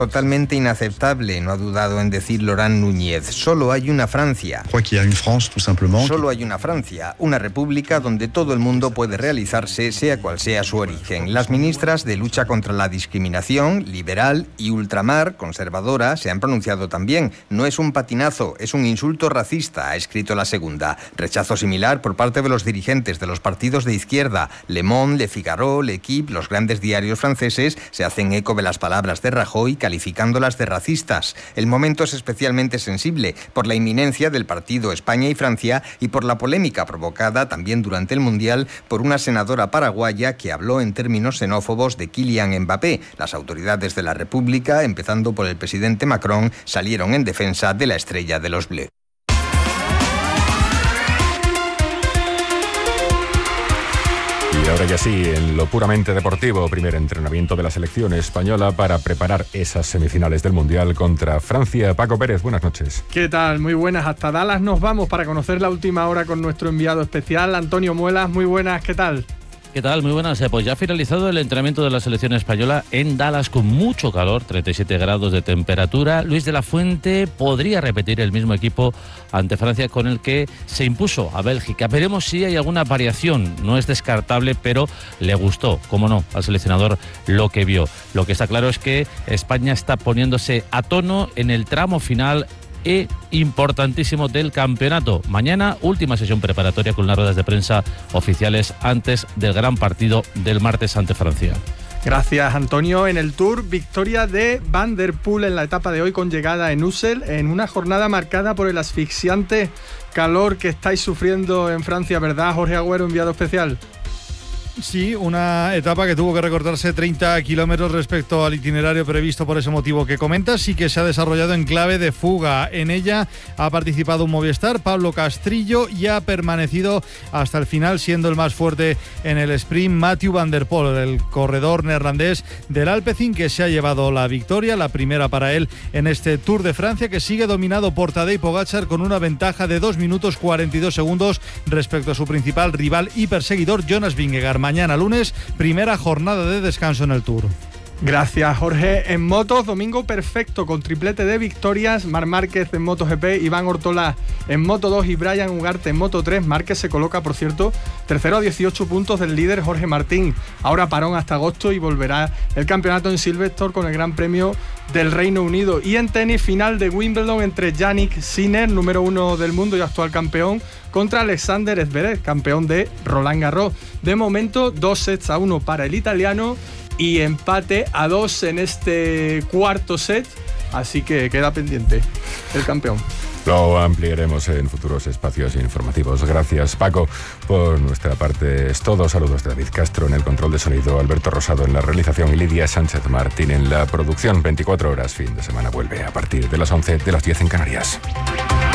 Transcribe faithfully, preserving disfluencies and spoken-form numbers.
Totalmente inaceptable, no ha dudado en decir Laurent Núñez. Solo hay una Francia. Solo hay una Francia, una república donde todo el mundo puede realizarse, sea cual sea su origen. Las ministras de lucha contra la discriminación, liberal y ultramar, conservadora, se han pronunciado también. No es un patinazo, es un insulto racista, ha escrito la segunda. Rechazo similar por parte de los dirigentes de los partidos de izquierda. Le Monde, Le Figaro, L'Equipe, los grandes diarios franceses, se hacen eco de las palabras de Rajoy, calificándolas de racistas. El momento es especialmente sensible por la inminencia del partido España y Francia y por la polémica provocada también durante el Mundial por una senadora paraguaya que habló en términos xenófobos de Kylian Mbappé. Las autoridades de la República, empezando por el presidente Macron, salieron en defensa de la estrella de los Bleus. Y ahora ya sí, en lo puramente deportivo, primer entrenamiento de la selección española para preparar esas semifinales del Mundial contra Francia. Paco Pérez, buenas noches. ¿Qué tal? Muy buenas. Hasta Dallas nos vamos para conocer la última hora con nuestro enviado especial, Antonio Muelas. Muy buenas, ¿qué tal? ¿Qué tal? Muy buenas. Pues ya ha finalizado el entrenamiento de la selección española en Dallas con mucho calor, treinta y siete grados de temperatura. Luis de la Fuente podría repetir el mismo equipo ante Francia con el que se impuso a Bélgica. Veremos si hay alguna variación. No es descartable, pero le gustó, cómo no, al seleccionador lo que vio. Lo que está claro es que España está poniéndose a tono en el tramo final e importantísimo del campeonato. Mañana, última sesión preparatoria con unas ruedas de prensa oficiales antes del gran partido del martes ante Francia. Gracias, Antonio. En el Tour, victoria de Van der Poel en la etapa de hoy con llegada en Ussel, en una jornada marcada por el asfixiante calor que estáis sufriendo en Francia, ¿verdad, Jorge Agüero, enviado especial? Sí, una etapa que tuvo que recortarse treinta kilómetros respecto al itinerario previsto por ese motivo que comentas y que se ha desarrollado en clave de fuga. En ella ha participado un Movistar, Pablo Castrillo, y ha permanecido hasta el final, siendo el más fuerte en el sprint Mathieu van der Poel, el corredor neerlandés del Alpecin, que se ha llevado la victoria, la primera para él en este Tour de Francia, que sigue dominado por Tadej Pogačar con una ventaja de dos minutos cuarenta y dos segundos respecto a su principal rival y perseguidor, Jonas Vingegaard. Mañana lunes, primera jornada de descanso en el Tour. Gracias, Jorge. En motos, domingo perfecto con triplete de victorias. Marc Márquez en MotoGP, Iván Ortolá en Moto dos y Brian Ugarte en Moto tres. Márquez se coloca, por cierto, tercero a dieciocho puntos del líder Jorge Martín. Ahora parón hasta agosto y volverá el campeonato en Silverstone con el Gran Premio del Reino Unido. Y en tenis, final de Wimbledon entre Yannick Sinner, número uno del mundo y actual campeón, contra Alexander Zverev, campeón de Roland Garros. De momento, dos sets a uno para el italiano y empate a dos en este cuarto set, así que queda pendiente el campeón. Lo ampliaremos en futuros espacios informativos. Gracias, Paco. Por nuestra parte es todo. Saludos de David Castro en el control de sonido, Alberto Rosado en la realización y Lidia Sánchez Martín en la producción. veinticuatro horas, fin de semana, vuelve a partir de las once, de las diez en Canarias.